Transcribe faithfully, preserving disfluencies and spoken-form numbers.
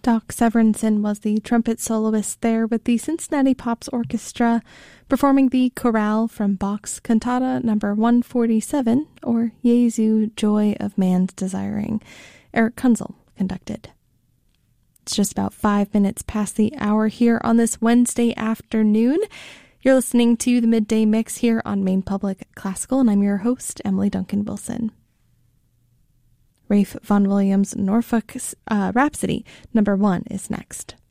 Doc Severinsen was the trumpet soloist there with the Cincinnati Pops Orchestra, performing the chorale from Bach's Cantata number one forty-seven, or Jesu, Joy of Man's Desiring. Eric Kunzel conducted. It's just about five minutes past the hour here on this Wednesday afternoon. You're listening to the Midday Mix here on Maine Public Classical, and I'm your host, Emily Duncan Wilson. Ralph Vaughan Williams' Norfolk uh, Rhapsody number one is next.